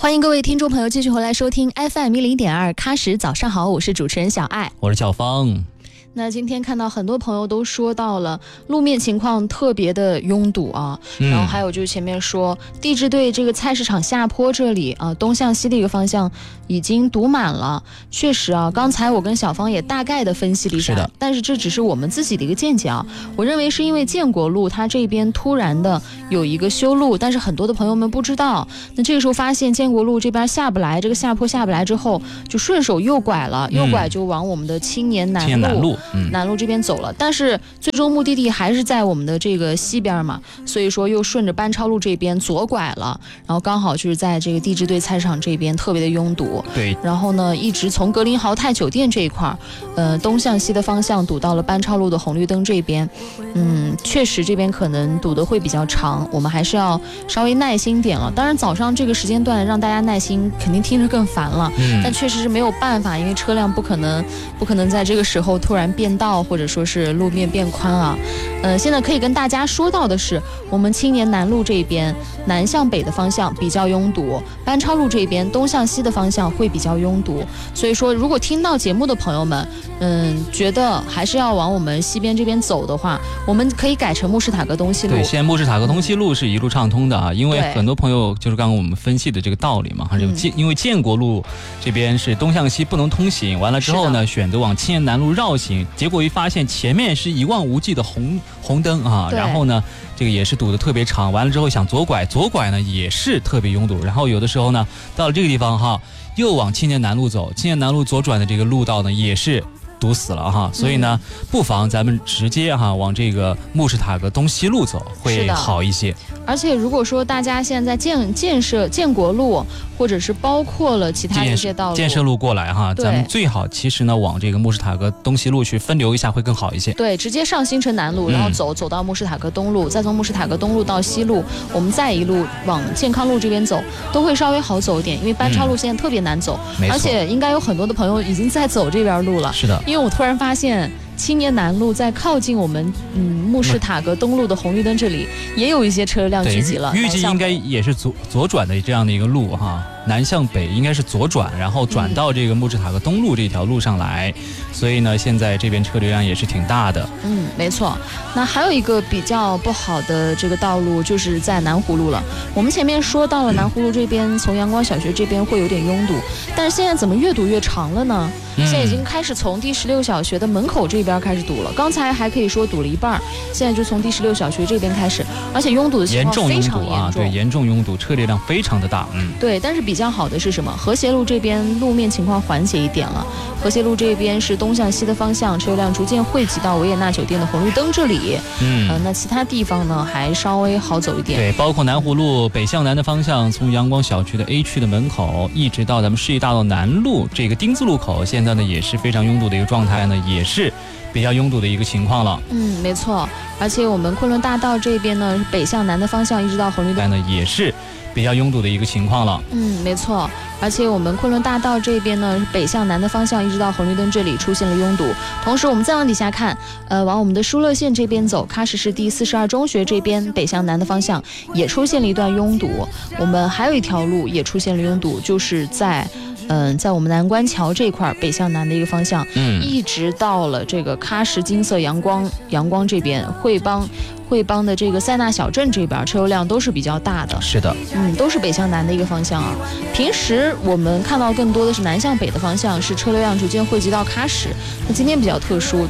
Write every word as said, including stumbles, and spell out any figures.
欢迎各位听众朋友继续回来收听 F M 一零点二喀什早上好，我是主持人小爱， 我是小芳。 那今天看到很多朋友都说到了路面情况特别的拥堵啊、嗯、然后还有就是前面说地质队这个菜市场下坡这里啊，东向西的一个方向已经堵满了。确实啊，刚才我跟小芳也大概的分析了一下，是但是这只是我们自己的一个见解啊。我认为是因为建国路它这边突然的有一个修路，但是很多的朋友们不知道，那这个时候发现建国路这边下不来，这个下坡下不来之后就顺手右拐了，右拐就往我们的青年南路、 青年南路嗯、南路这边走了，但是最终目的地还是在我们的这个西边嘛，所以说又顺着班超路这边左拐了，然后刚好就是在这个地质队菜市场这边特别的拥堵。 对， 然后呢，一直从格林豪泰酒店这一块，呃，东向西的方向堵到了班超路的红绿灯这边。嗯，确实这边可能堵得会比较长，我们还是要稍微耐心点了。当然早上这个时间段让大家耐心，肯定听着更烦了。嗯，但确实是没有办法，因为车辆不可能不可能在这个时候突然变道，或者说是路面变宽啊。呃，现在可以跟大家说到的是，我们青年南路这边南向北的方向比较拥堵，班超路这边东向西的方向会比较拥堵。所以说，如果听到节目的朋友们，嗯，觉得还是要往我们西边这边走的话，我们可以改成慕士塔格东西路。 对，现在慕士塔格东西路是一路畅通的啊，因为很多朋友就是刚刚我们分析的这个道理嘛，还是建、嗯、因为建国路这边是东向西不能通行，完了之后呢，选择往青年南路绕行，结果一发现前面是一望无际的红红灯啊，然后呢，这个也是堵得特别长，完了之后想左拐，左拐呢也是特别拥堵，然后有的时候呢，到了这个地方哈，又往青年南路走，青年南路左转的这个路道呢也是堵死了哈，所以呢，嗯、不妨咱们直接哈往这个慕士塔格东西路走会好一些。 而且如果说大家现在在建建设建国路，或者是包括了其他的一些道路， 建设路过来哈，咱们最好其实呢往这个慕士塔格东西路去分流一下会更好一些。 对，直接上新城南路，然后走、嗯、走到慕士塔格东路，再从慕士塔格东路到西路，我们再一路往健康路这边走，都会稍微好走一点。因为班超路现在特别难走，嗯、而且应该有很多的朋友已经在走这边路了。 是的， 因为我突然发现青年南路在靠近我们嗯慕士塔格东路的红绿灯这里，也有一些车辆聚集了。 预计应该也是左左转的这样的一个路哈，南向北应该是左转，然后转到这个慕士塔格东路这条路上来，嗯、所以呢，现在这边车流量也是挺大的。 嗯，没错。那还有一个比较不好的这个道路，就是在南湖路了。我们前面说到了南湖路这边，嗯、从阳光小学这边会有点拥堵，但是现在怎么越堵越长了呢？嗯、现在已经开始从第十六小学的门口这边开始堵了，刚才还可以说堵了一半，现在就从第十六小学这边开始，而且拥堵的情况非常严重， 啊、对，严重拥堵，车流量非常的大。嗯， 对，但是比较好的是什么？和谐路这边路面情况缓解一点了，和谐路这边是东向西的方向，车流量逐渐汇集到维也纳酒店的红绿灯这里。嗯、呃，那其他地方呢还稍微好走一点。 对，包括南湖路北向南的方向，从阳光小区的 A 区的门口，一直到咱们世纪大道南路这个丁字路口，现在呢也是非常拥堵的一个状态呢，也是比较拥堵的一个情况了。 嗯，没错。而且我们昆仑大道这边呢，北向南的方向一直到红绿灯呢，也是比较拥堵的一个情况了。 嗯，没错。而且我们昆仑大道这边呢，北向南的方向一直到红绿灯这里出现了拥堵。同时我们再往底下看，呃，往我们的疏勒线这边走，喀什市第四十二中学这边北向南的方向也出现了一段拥堵。我们还有一条路也出现了拥堵，就是在嗯，在我们南关桥这块北向南的一个方向，嗯，一直到了这个喀什金色阳光阳光这边，汇邦汇邦的这个塞纳小镇这边车流量都是比较大的。 是的， 嗯，都是北向南的一个方向啊。平时我们看到更多的是南向北的方向，是车流量逐渐汇集到喀什。那今天比较特殊。